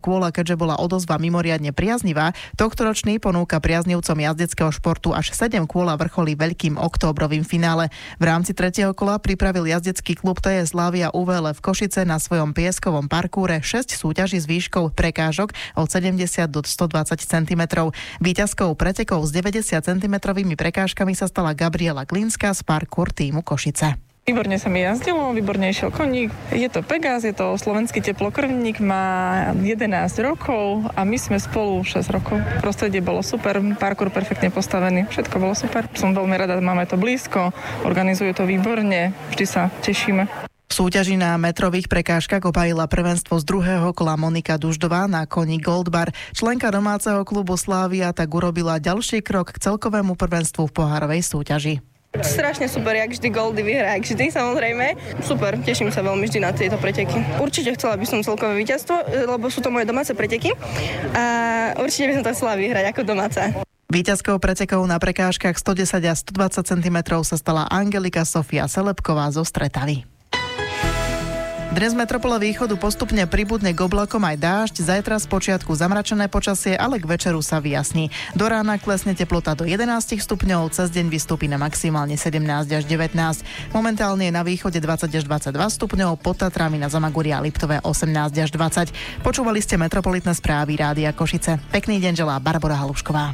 kôl, keďže bola odozva mimoriadne priaznivá, tohtoročný ponúka priaznivcom jazdeckého športu až 7 kôl a vrcholí veľkým októbrovým finále. V rámci 3. kola pripravil jazdecký klub TS Slavia UVL v Košice na svojom pieskovom parkúre 6 súťaží s výškou prekážok od 70 do 120 cm. Víťazkou pretekov s 90 cm prekážkami sa stala Gabriela Glinská z parkour týmu Košice. Výborne sa mi jazdilo, výborne išiel koník. Je to Pegas, je to slovenský teplokrvník, má 11 rokov a my sme spolu 6 rokov. Prostredie bolo super, parkour perfektne postavený, všetko bolo super. Som veľmi rada, máme to blízko, organizujú to výborne, vždy sa tešíme. V súťaži na metrových prekážkach obhájila prvenstvo z 2. kola Monika Duždová na koni Goldbar. Členka domáceho klubu Slavia tak urobila ďalší krok k celkovému prvenstvu v pohárovej súťaži. Strašne super, jak vždy Goldy vyhrá, jak vždy samozrejme. Super, teším sa veľmi vždy na tieto preteky. Určite chcela by som celkové víťazstvo, lebo sú to moje domáce preteky a určite by som to chcela vyhrať ako domáca. Víťazkou pretekov na prekážkach 110 a 120 cm sa stala Angelika Sofia Selebková zo Stretavy. Dnes v metropole východu postupne pribudne k oblakom aj dážď, zajtra z počiatku zamračené počasie, ale k večeru sa vyjasní. Do rána klesne teplota do 11 stupňov, cez deň vystúpi na maximálne 17 až 19. Momentálne je na východe 20 až 22 stupňov, pod Tatrami na Zamagúri a Liptové 18 až 20. Počúvali ste metropolitné správy Rádia Košice. Pekný deň želá Barbora Halušková.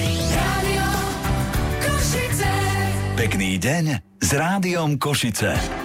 Pekný deň s Rádiom Košice.